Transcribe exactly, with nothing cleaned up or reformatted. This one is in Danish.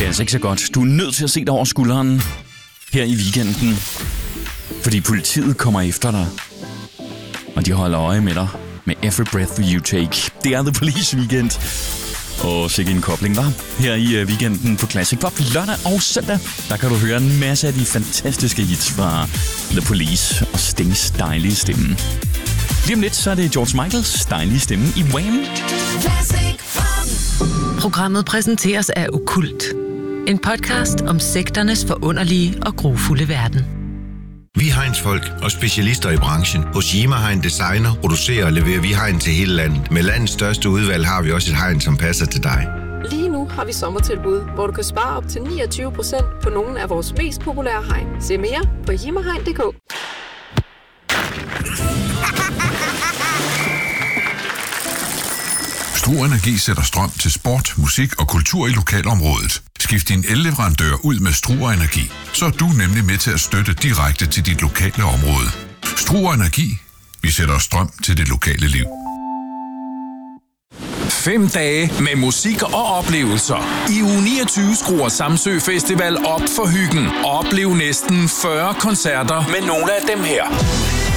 altså ikke så godt. Du er nødt til at se dig over skulderen her i weekenden. Fordi politiet kommer efter dig. Og de holder øje med dig med Every Breath You Take. Det er The Police Weekend. Og sikke en kobling, var her i weekenden på Classic Pop. Lørdag og søndag, der kan du høre en masse af de fantastiske hits fra The Police og Stings dejlige stemme. Lige om lidt, så er det George Michaels dejlige stemme i Wham! Programmet præsenteres af Okkult. En podcast om sekternes forunderlige og grufulde verden. Vi er Heinz-folk og specialister i branchen. Hos Yima Hein Designer producerer og leverer vi hegn til hele landet. Med landets største udvalg har vi også et hegn, som passer til dig. Lige nu har vi sommertilbud, hvor du kan spare op til niogtyve procent på nogle af vores mest populære hegn. Se mere på yimahein punktum d k. Struer Energi sætter strøm til sport, musik og kultur i lokalområdet. Skift din elleverandør ud med Struer Energi, så er du nemlig med til at støtte direkte til dit lokale område. Struer Energi. Vi sætter strøm til det lokale liv. Fem dage med musik og oplevelser. I uge niogtyve skruer Samsø Festival op for hyggen. Oplev næsten fyrre koncerter med nogle af dem her.